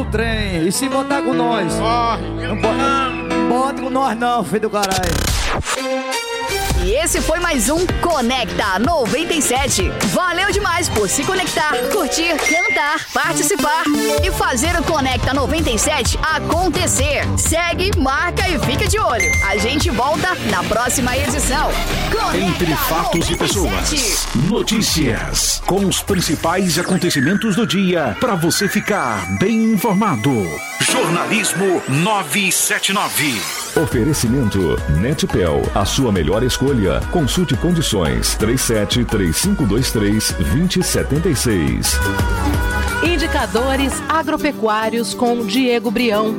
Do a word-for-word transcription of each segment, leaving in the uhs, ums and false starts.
no trem. E se botar com nós? Corre. Não bota, bota com nós não, filho do caralho. E esse foi mais um Conecta noventa e sete. Valeu demais por se conectar, curtir, cantar, participar e fazer o Conecta noventa e sete acontecer. Segue, marca e fica de olho. A gente volta na próxima edição. Conecta Entre fatos e pessoas, notícias com os principais acontecimentos do dia para você ficar bem informado. Jornalismo novecentos e setenta e nove. Oferecimento Netpel, a sua melhor escolha. Consulte condições. três sete três cinco dois três dois zero sete seis. Indicadores agropecuários com Diego Brião.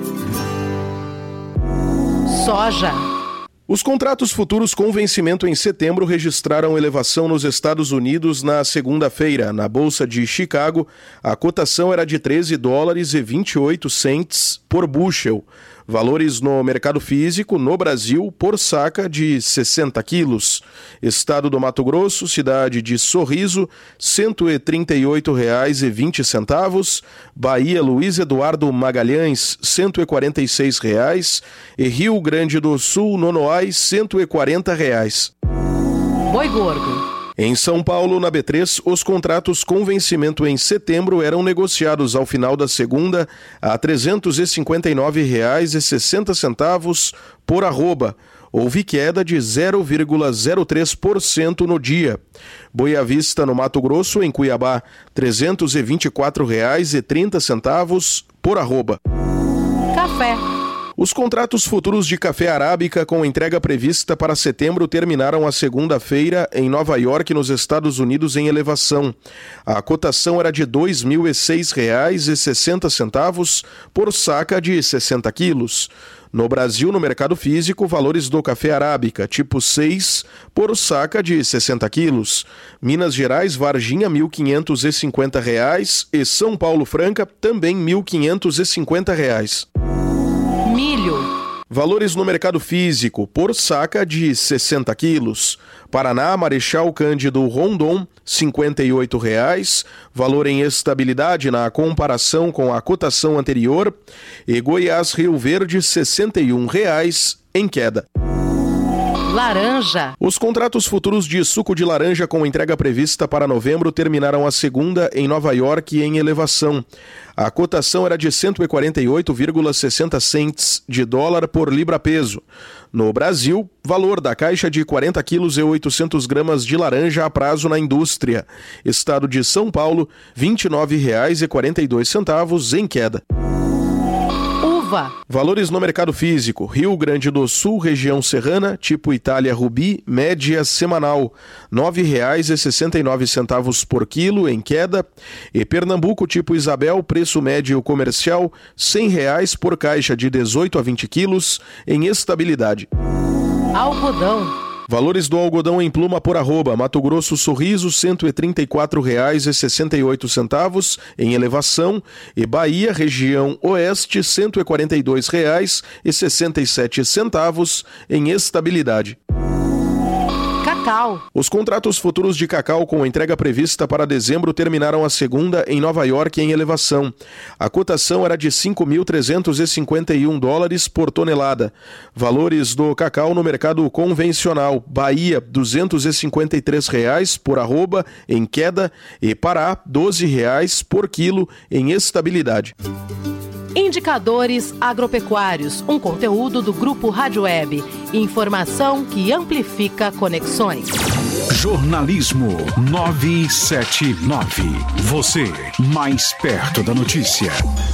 Soja. Os contratos futuros com vencimento em setembro registraram elevação nos Estados Unidos na segunda-feira. Na Bolsa de Chicago, a cotação era de treze dólares e vinte e oito centes por bushel. Valores no mercado físico, no Brasil, por saca de sessenta quilos. Estado do Mato Grosso, cidade de Sorriso, cento e trinta e oito reais e vinte centavos. Bahia, Luiz Eduardo Magalhães, cento e quarenta e seis reais. E Rio Grande do Sul, Nonoai, cento e quarenta reais. Boi gordo. Em São Paulo, na B três, os contratos com vencimento em setembro eram negociados ao final da segunda a trezentos e cinquenta e nove reais e sessenta centavos por arroba. Houve queda de zero vírgula zero três por cento no dia. Boi à vista, no Mato Grosso, em Cuiabá, trezentos e vinte e quatro reais e trinta centavos por arroba. Café. Os contratos futuros de café arábica com entrega prevista para setembro terminaram a segunda-feira em Nova York, nos Estados Unidos, em elevação. A cotação era de dois mil e seis reais e sessenta centavos por saca de sessenta quilos. No Brasil, no mercado físico, valores do café arábica, tipo seis, por saca de sessenta quilos. Minas Gerais, Varginha, mil quinhentos e cinquenta reais e São Paulo Franca, também mil quinhentos e cinquenta reais. Milho. Valores no mercado físico, por saca de sessenta quilos. Paraná, Marechal Cândido Rondon, cinquenta e oito reais, valor em estabilidade na comparação com a cotação anterior. E Goiás, Rio Verde, sessenta e um reais, em queda. Laranja. Os contratos futuros de suco de laranja com entrega prevista para novembro terminaram a segunda em Nova York em elevação. A cotação era de cento e quarenta e oito vírgula sessenta centes de dólar por libra-peso. No Brasil, valor da caixa de quarenta quilos e oitocentas gramas de laranja a prazo na indústria. Estado de São Paulo, vinte e nove reais e quarenta e dois centavos, em queda. Valores no mercado físico, Rio Grande do Sul, região serrana, tipo Itália Rubi, média semanal, nove reais e sessenta e nove centavos por quilo, em queda. E Pernambuco, tipo Isabel, preço médio comercial, cem reais por caixa de dezoito a vinte quilos, em estabilidade. Algodão. Valores do algodão em pluma por arroba, Mato Grosso Sorriso, cento e trinta e quatro reais e sessenta e oito centavos, em elevação, e Bahia, região oeste, cento e quarenta e dois reais e sessenta e sete centavos, em estabilidade. Cacau. Os contratos futuros de cacau com entrega prevista para dezembro terminaram a segunda em Nova York em elevação. A cotação era de cinco mil trezentos e cinquenta e um dólares por tonelada. Valores do cacau no mercado convencional, Bahia, duzentos e cinquenta e três reais por arroba, em queda, e Pará, doze reais por quilo, em estabilidade. Indicadores agropecuários, um conteúdo do Grupo Rádio Web. Informação que amplifica conexões. Jornalismo novecentos e setenta e nove. Você, mais perto da notícia.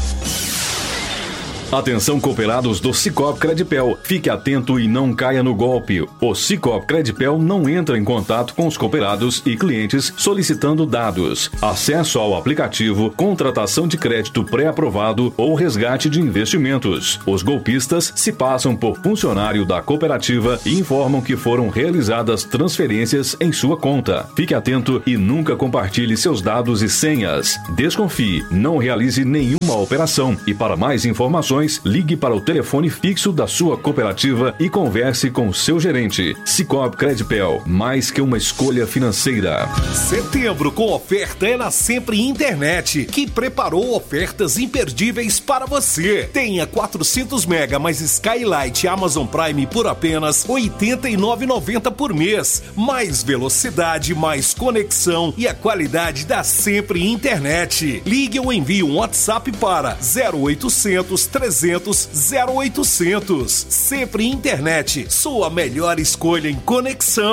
Atenção, cooperados do Sicoob Credipel. Fique atento e não caia no golpe. O Sicoob Credipel não entra em contato com os cooperados e clientes solicitando dados, acesso ao aplicativo, contratação de crédito pré-aprovado ou resgate de investimentos. Os golpistas se passam por funcionário da cooperativa e informam que foram realizadas transferências em sua conta. Fique atento e nunca compartilhe seus dados e senhas. Desconfie, não realize nenhuma operação e para mais informações informações, ligue para o telefone fixo da sua cooperativa e converse com seu gerente. Sicoob Credipel, mais que uma escolha financeira. Setembro com oferta é na Sempre Internet, que preparou ofertas imperdíveis para você. Tenha quatrocentos mega mais Skylight Amazon Prime por apenas oitenta e nove reais e noventa centavos por mês. Mais velocidade, mais conexão e a qualidade da Sempre Internet. Ligue ou envie um WhatsApp para zero oitocentos, trezentos, zero oitocentos. Sempre Internet, sua melhor escolha em conexão.